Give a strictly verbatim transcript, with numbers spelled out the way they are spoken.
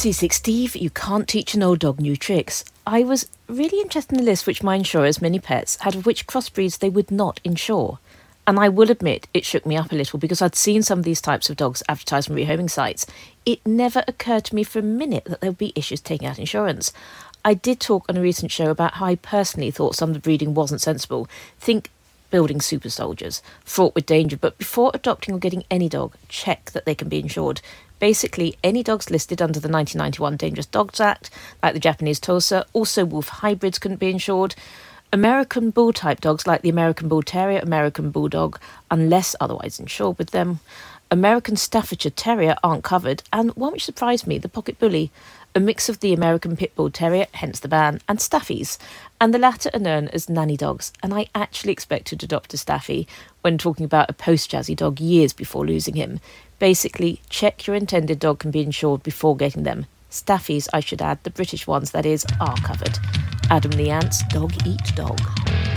Seasick Steve, you can't teach an old dog new tricks. I was really interested in the list which my insurers, Mini Pets, had of which crossbreeds they would not insure. And I will admit it shook me up a little because I'd seen some of these types of dogs advertised on rehoming sites. It never occurred to me for a minute that there would be issues taking out insurance. I did talk on a recent show about how I personally thought some of the breeding wasn't sensible. Think building super soldiers, fraught with danger, but before adopting or getting any dog, check that they can be insured. Basically, any dogs listed under the nineteen ninety-one Dangerous Dogs Act, like the Japanese Tosa, also wolf hybrids couldn't be insured. American Bull type dogs like the American Bull Terrier, American Bulldog, unless otherwise insured with them. American Staffordshire Terrier aren't covered, and one which surprised me, the Pocket Bully, a mix of the American Pit Bull Terrier, hence the ban, and Staffies, and the latter are known as nanny dogs, and I actually expected to adopt a Staffy when talking about a post-Jazzy dog years before losing him. Basically, check your intended dog can be insured before getting them. Staffies, I should add, the British ones, that is, are covered. Adam Lee Ants, Dog Eat Dog.